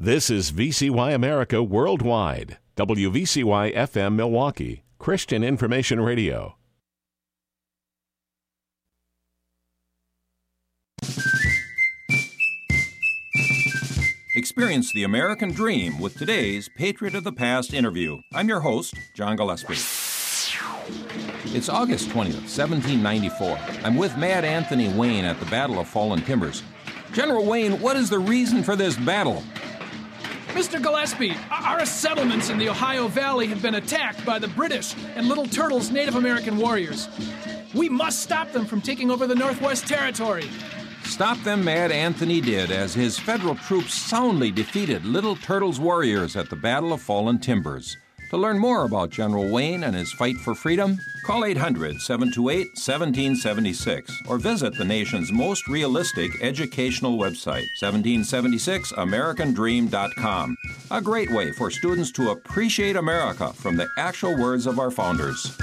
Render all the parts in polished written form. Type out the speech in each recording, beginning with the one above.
This is VCY America Worldwide, WVCY FM Milwaukee, Christian Information Radio. Experience the American dream with today's Patriot of the Past interview. I'm your host, John Gillespie. It's August 20th, 1794. I'm with Mad Anthony Wayne at the Battle of Fallen Timbers. General Wayne, what is the reason for this battle? Mr. Gillespie, our settlements in the Ohio Valley have been attacked by the British and Little Turtle's Native American warriors. We must stop them from taking over the Northwest Territory. Stop them Mad Anthony did as his federal troops soundly defeated Little Turtle's warriors at the Battle of Fallen Timbers. To learn more about General Wayne and his fight for freedom, call 800-728-1776 or visit the nation's most realistic educational website, 1776americandream.com. A great way for students to appreciate America from the actual words of our founders.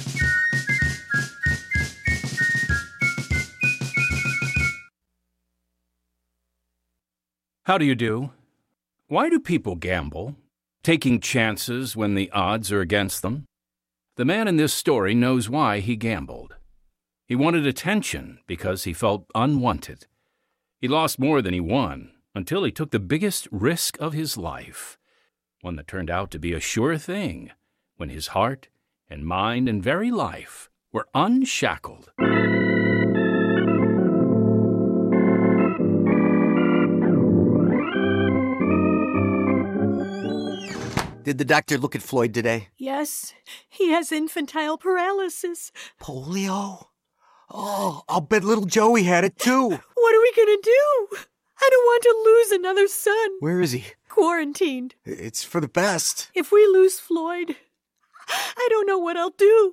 How do you do? Why do people gamble, taking chances when the odds are against them? The man in this story knows why he gambled. He wanted attention because he felt unwanted. He lost more than he won until he took the biggest risk of his life, one that turned out to be a sure thing when his heart and mind and very life were unshackled. Did the doctor look at Floyd today? Yes, he has infantile paralysis. Polio? Oh, I'll bet little Joey had it too. What are we gonna do? I don't want to lose another son. Where is he? Quarantined. It's for the best. If we lose Floyd, I don't know what I'll do.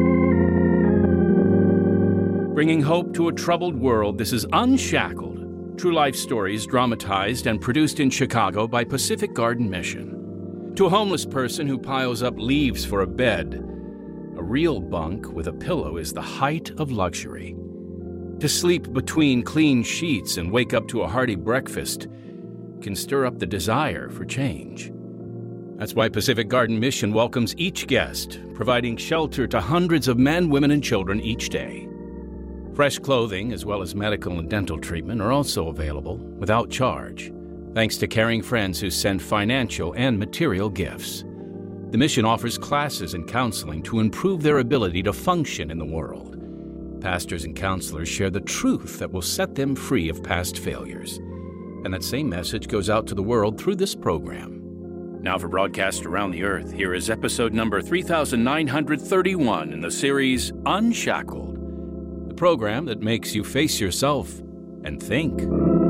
Bringing hope to a troubled world, this is Unshackled. True life stories dramatized and produced in Chicago by Pacific Garden Mission. To a homeless person who piles up leaves for a bed, a real bunk with a pillow is the height of luxury. To sleep between clean sheets and wake up to a hearty breakfast can stir up the desire for change. That's why Pacific Garden Mission welcomes each guest, providing shelter to hundreds of men, women, and children each day. Fresh clothing, as well as medical and dental treatment, are also available without charge, thanks to caring friends who send financial and material gifts. The mission offers classes and counseling to improve their ability to function in the world. Pastors and counselors share the truth that will set them free of past failures. And that same message goes out to the world through this program. Now for broadcast around the earth, here is episode number 3931 in the series Unshackled, the program that makes you face yourself and think.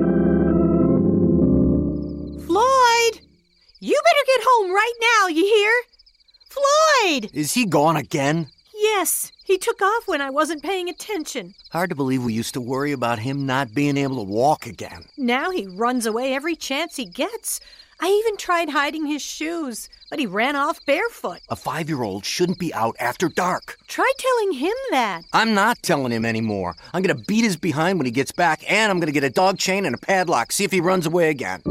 Floyd! You better get home right now, you hear? Floyd! Is he gone again? Yes, he took off when I wasn't paying attention. Hard to believe we used to worry about him not being able to walk again. Now he runs away every chance he gets. I even tried hiding his shoes, but he ran off barefoot. A 5-year-old shouldn't be out after dark. Try telling him that. I'm not telling him anymore. I'm going to beat his behind when he gets back, and I'm going to get a dog chain and a padlock, see if he runs away again.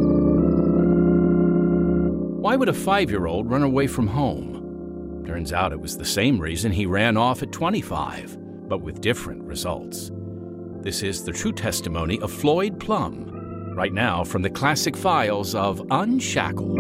Why would a 5-year-old run away from home? Turns out it was the same reason he ran off at 25, but with different results. This is the true testimony of Floyd Plum, right now from the classic files of Unshackled.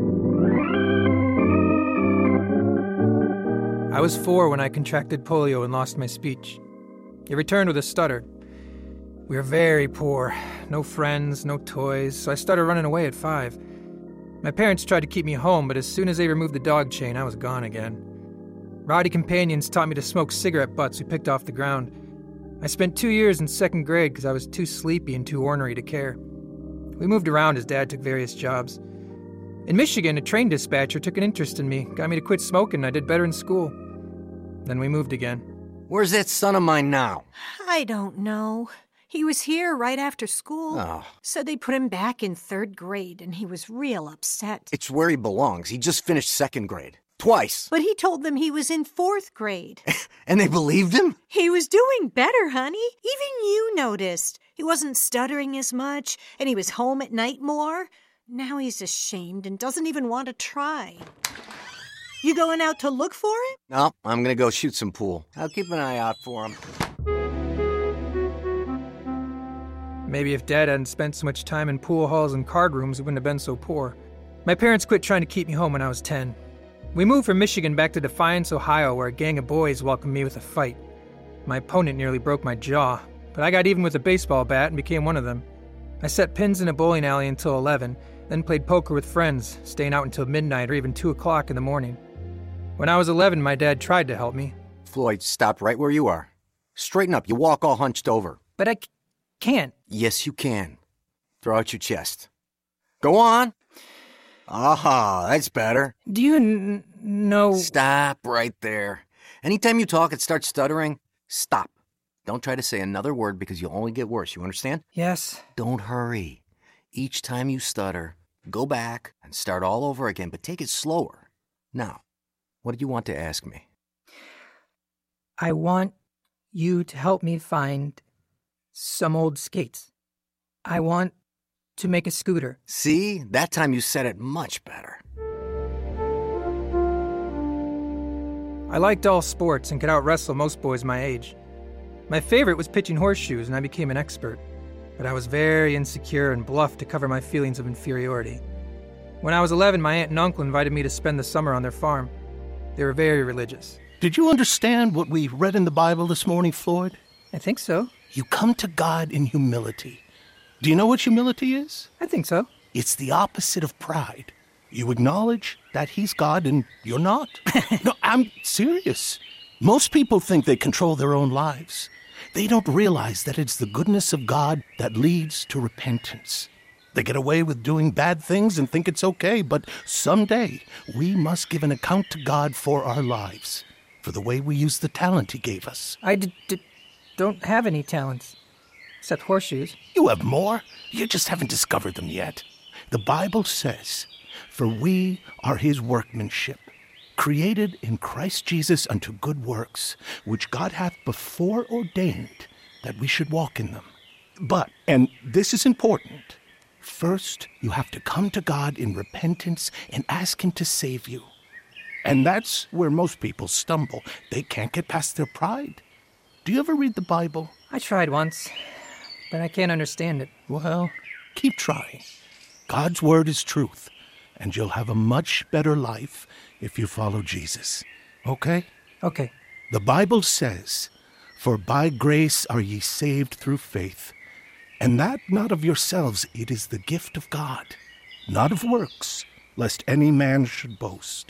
I was 4 when I contracted polio and lost my speech. It returned with a stutter. We were very poor, no friends, no toys, so I started running away at 5. My parents tried to keep me home, but as soon as they removed the dog chain, I was gone again. Rowdy companions taught me to smoke cigarette butts we picked off the ground. I spent 2 years in 2nd grade because I was too sleepy and too ornery to care. We moved around as Dad took various jobs. In Michigan, a train dispatcher took an interest in me, got me to quit smoking, and I did better in school. Then we moved again. Where's that son of mine now? I don't know. He was here right after school. Oh. Said they put him back in 3rd grade, and he was real upset. It's where he belongs. He just finished 2nd grade. Twice. But he told them he was in 4th grade. And they believed him? He was doing better, honey. Even you noticed. He wasn't stuttering as much, and he was home at night more. Now he's ashamed and doesn't even want to try. You going out to look for him? No, I'm gonna go shoot some pool. I'll keep an eye out for him. Maybe if Dad hadn't spent so much time in pool halls and card rooms, we wouldn't have been so poor. My parents quit trying to keep me home when I was 10. We moved from Michigan back to Defiance, Ohio, where a gang of boys welcomed me with a fight. My opponent nearly broke my jaw, but I got even with a baseball bat and became one of them. I set pins in a bowling alley until 11, then played poker with friends, staying out until midnight or even 2 o'clock in the morning. When I was 11, my dad tried to help me. Floyd, stop right where you are. Straighten up. You walk all hunched over. But I can't. Yes, you can. Throw out your chest. Go on. Aha, that's better. Do you know... Stop right there. Anytime you talk and start stuttering, stop. Don't try to say another word because you'll only get worse. You understand? Yes. Don't hurry. Each time you stutter, go back and start all over again, but take it slower. Now, what did you want to ask me? I want you to help me find some old skates. I want to make a scooter. See? That time you said it much better. I liked all sports and could out-wrestle most boys my age. My favorite was pitching horseshoes, and I became an expert. But I was very insecure and bluffed to cover my feelings of inferiority. When I was 11, my aunt and uncle invited me to spend the summer on their farm. They were very religious. Did you understand what we read in the Bible this morning, Floyd? I think so. You come to God in humility. Do you know what humility is? I think so. It's the opposite of pride. You acknowledge that He's God and you're not. No, I'm serious. Most people think they control their own lives. They don't realize that it's the goodness of God that leads to repentance. They get away with doing bad things and think it's okay, but someday we must give an account to God for our lives, for the way we use the talent He gave us. I don't have any talents, except horseshoes. You have more. You just haven't discovered them yet. The Bible says, "For we are His workmanship, created in Christ Jesus unto good works, which God hath before ordained that we should walk in them." But, and this is important, first you have to come to God in repentance and ask Him to save you. And that's where most people stumble. They can't get past their pride. Do you ever read the Bible? I tried once, but I can't understand it. Well, keep trying. God's word is truth, and you'll have a much better life if you follow Jesus. Okay? Okay. The Bible says, "For by grace are ye saved through faith, and that not of yourselves, it is the gift of God, not of works, lest any man should boast."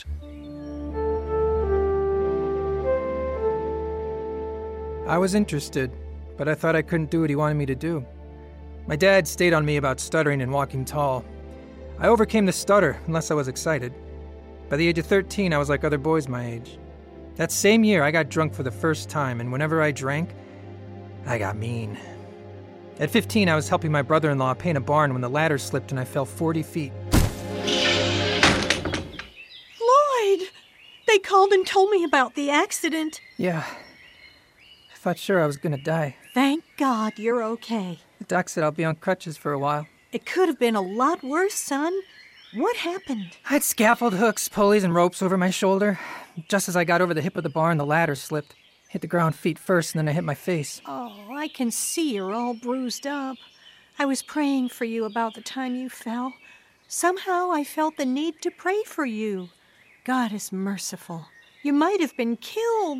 I was interested, but I thought I couldn't do what he wanted me to do. My dad stayed on me about stuttering and walking tall. I overcame the stutter, unless I was excited. By the age of 13, I was like other boys my age. That same year, I got drunk for the first time, and whenever I drank, I got mean. At 15, I was helping my brother-in-law paint a barn when the ladder slipped and I fell 40 feet. Floyd! They called and told me about the accident. Yeah. I thought sure I was gonna die. Thank God you're okay. The doc said I'll be on crutches for a while. It could have been a lot worse, son. What happened? I had scaffold hooks, pulleys, and ropes over my shoulder. Just as I got over the hip of the barn, the ladder slipped. Hit the ground feet first, and then I hit my face. Oh, I can see you're all bruised up. I was praying for you about the time you fell. Somehow I felt the need to pray for you. God is merciful. You might have been killed.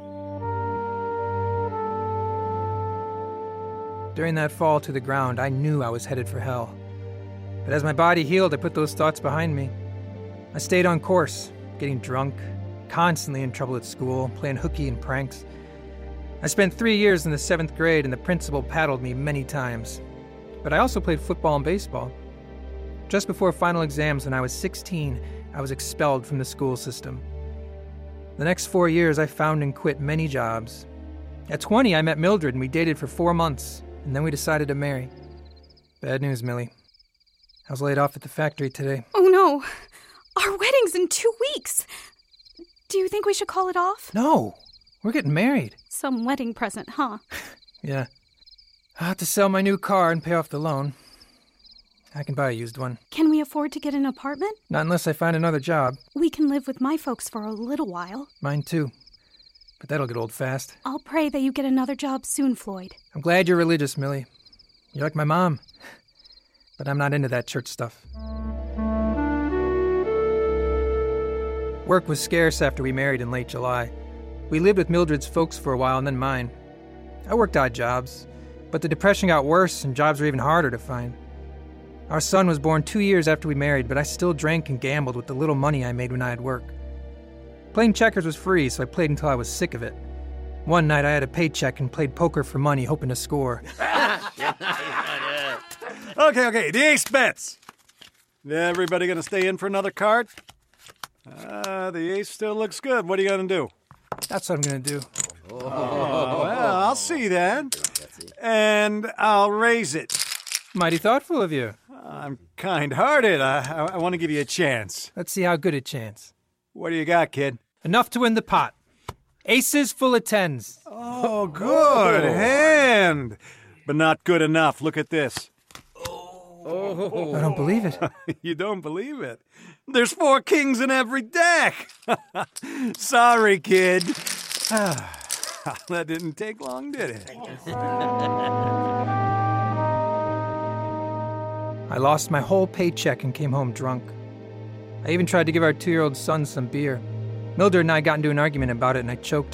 During that fall to the ground, I knew I was headed for hell. But as my body healed, I put those thoughts behind me. I stayed on course, getting drunk, constantly in trouble at school, playing hooky and pranks. I spent 3 years in the 7th grade, and the principal paddled me many times. But I also played football and baseball. Just before final exams when I was 16, I was expelled from the school system. The next 4 years, I found and quit many jobs. At 20, I met Mildred, and we dated for 4 months, and then we decided to marry. Bad news, Millie. I was laid off at the factory today. Oh, no. Our wedding's in 2 weeks. Do you think we should call it off? No. We're getting married. Some wedding present, huh? Yeah. I'll have to sell my new car and pay off the loan. I can buy a used one. Can we afford to get an apartment? Not unless I find another job. We can live with my folks for a little while. Mine too. But that'll get old fast. I'll pray that you get another job soon, Floyd. I'm glad you're religious, Millie. You're like my mom. But I'm not into that church stuff. Work was scarce after we married in late July. We lived with Mildred's folks for a while and then mine. I worked odd jobs, but the depression got worse and jobs were even harder to find. Our son was born 2 years after we married, but I still drank and gambled with the little money I made when I had work. Playing checkers was free, so I played until I was sick of it. One night I had a paycheck and played poker for money, hoping to score. Okay, the ace bets. Everybody gonna stay in for another card? The ace still looks good. What are you gonna do? That's what I'm gonna do. Oh, well, I'll see then. And I'll raise it. Mighty thoughtful of you. I'm kind-hearted. I want to give you a chance. Let's see how good a chance. What do you got, kid? Enough to win the pot. Aces full of tens. Oh, good hand. But not good enough. Look at this. I don't believe it. You don't believe it? There's 4 kings in every deck. Sorry, kid. That didn't take long, did it? I lost my whole paycheck and came home drunk. I even tried to give our 2-year-old son some beer. Mildred and I got into an argument about it, and I choked